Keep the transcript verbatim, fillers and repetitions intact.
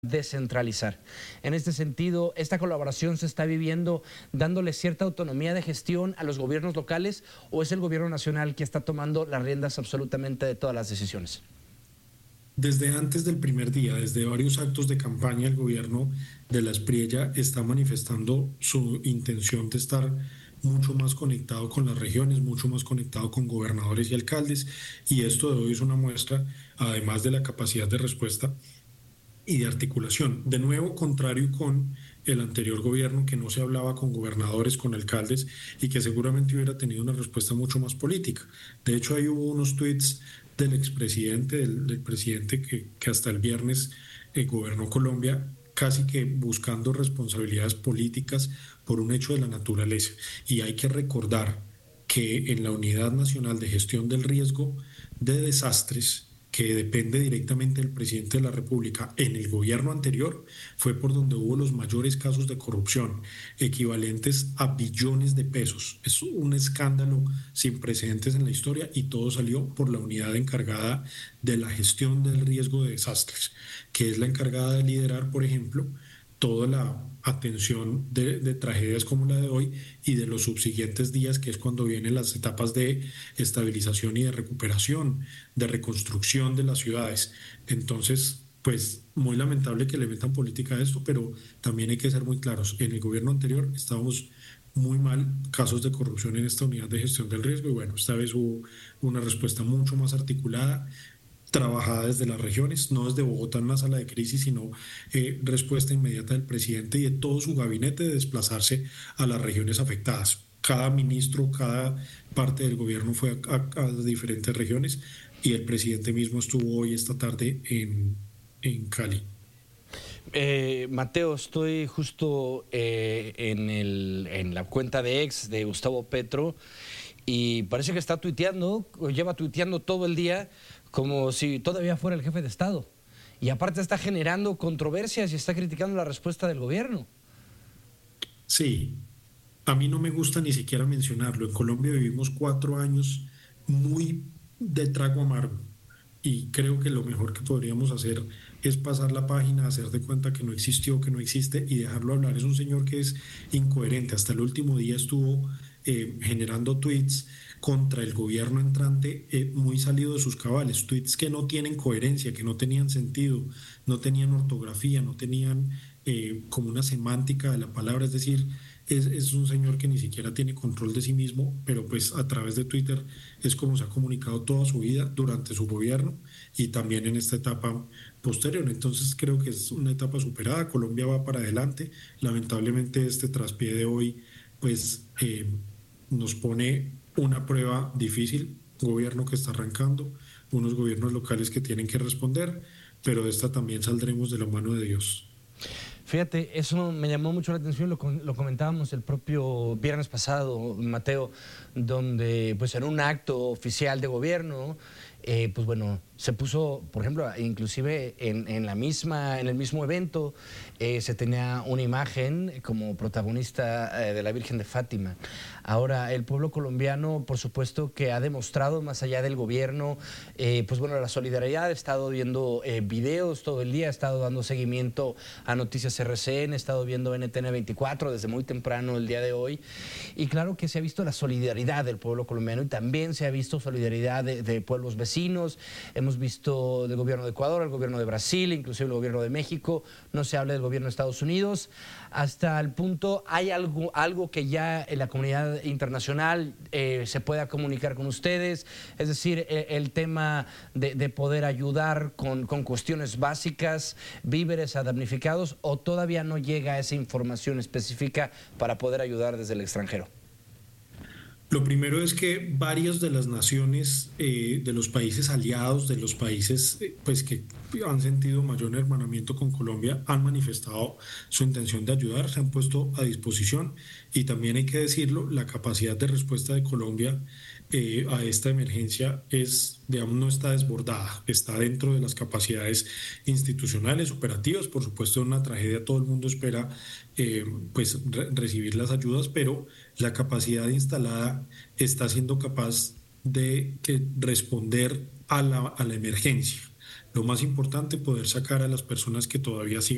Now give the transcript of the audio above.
descentralizar. En este sentido, ¿esta colaboración se está viviendo dándole cierta autonomía de gestión a los gobiernos locales o es el gobierno nacional que está tomando las riendas absolutamente de todas las decisiones? Desde antes del primer día, desde varios actos de campaña, el gobierno de la Espriella está manifestando su intención de estar mucho más conectado con las regiones, mucho más conectado con gobernadores y alcaldes, y esto de hoy es una muestra, además de la capacidad de respuesta y de articulación. De nuevo, contrario con el anterior gobierno, que no se hablaba con gobernadores, con alcaldes, y que seguramente hubiera tenido una respuesta mucho más política. De hecho, ahí hubo unos tweets del expresidente, del, del presidente que, que hasta el viernes eh, gobernó Colombia, casi que buscando responsabilidades políticas por un hecho de la naturaleza. Y hay que recordar que en la Unidad Nacional de Gestión del Riesgo de Desastres, que depende directamente del presidente de la República, en el gobierno anterior fue por donde hubo los mayores casos de corrupción, equivalentes a billones de pesos. Es un escándalo sin precedentes en la historia y todo salió por la unidad encargada de la gestión del riesgo de desastres, que es la encargada de liderar, por ejemplo, toda la atención de, de tragedias como la de hoy y de los subsiguientes días, que es cuando vienen las etapas de estabilización y de recuperación, de reconstrucción de las ciudades. Entonces, pues muy lamentable que le metan política a esto, pero también hay que ser muy claros. En el gobierno anterior estábamos muy mal, casos de corrupción en esta unidad de gestión del riesgo, y bueno, esta vez hubo una respuesta mucho más articulada, trabajada desde las regiones, no desde Bogotá en una sala de crisis, sino eh, respuesta inmediata del presidente y de todo su gabinete de desplazarse a las regiones afectadas. Cada ministro, cada parte del gobierno fue a, a, a diferentes regiones y el presidente mismo estuvo hoy, esta tarde, en, en Cali. Eh, Mateo, estoy justo eh, en, el, en la cuenta de ex de Gustavo Petro y parece que está tuiteando, o lleva tuiteando todo el día como si todavía fuera el jefe de Estado. Y aparte está generando controversias y está criticando la respuesta del gobierno. Sí, a mí no me gusta ni siquiera mencionarlo. En Colombia vivimos cuatro años muy de trago amargo y creo que lo mejor que podríamos hacer es pasar la página, hacer de cuenta que no existió, que no existe y dejarlo hablar. Es un señor que es incoherente. Hasta el último día estuvo eh, generando tweets contra el gobierno entrante eh, muy salido de sus cabales, tweets que no tienen coherencia, que no tenían sentido, no tenían ortografía, no tenían eh, como una semántica de la palabra, es decir, es, es un señor que ni siquiera tiene control de sí mismo, pero pues a través de Twitter es como se ha comunicado toda su vida durante su gobierno y también en esta etapa posterior. Entonces creo que es una etapa superada, Colombia va para adelante, lamentablemente este traspié de hoy pues eh, nos pone una prueba difícil, un gobierno que está arrancando, unos gobiernos locales que tienen que responder, pero de esta también saldremos de la mano de Dios. Fíjate, eso me llamó mucho la atención, lo, lo comentábamos el propio viernes pasado, Mateo, donde pues en un acto oficial de gobierno, eh, pues bueno, se puso, por ejemplo, inclusive en, en, la misma, en el mismo evento, eh, se tenía una imagen como protagonista eh, de la Virgen de Fátima. Ahora, el pueblo colombiano, por supuesto, que ha demostrado, más allá del gobierno, eh, pues bueno, la solidaridad. He estado viendo eh, videos todo el día, he estado dando seguimiento a Noticias R C N, he estado viendo N T N veinticuatro desde muy temprano el día de hoy, y claro que se ha visto la solidaridad del pueblo colombiano y también se ha visto solidaridad de, de pueblos vecinos. Hemos visto del gobierno de Ecuador, el gobierno de Brasil, inclusive el gobierno de México. No se habla del gobierno de Estados Unidos. Hasta el punto, ¿hay algo, algo que ya en la comunidad internacional eh, se pueda comunicar con ustedes? Es decir, el, el tema de, de poder ayudar con, con cuestiones básicas, víveres a damnificados, ¿o todavía no llega esa información específica para poder ayudar desde el extranjero? Lo primero es que varias de las naciones, eh, de los países aliados, de los países eh, pues que han sentido mayor hermanamiento con Colombia, han manifestado su intención de ayudar, se han puesto a disposición y también hay que decirlo, la capacidad de respuesta de Colombia eh, a esta emergencia es, digamos, no está desbordada, está dentro de las capacidades institucionales, operativas. Por supuesto, en una tragedia todo el mundo espera eh, pues re recibir las ayudas, pero la capacidad instalada está siendo capaz de eh, responder a la, a la emergencia. Lo más importante, poder sacar a las personas que todavía sigan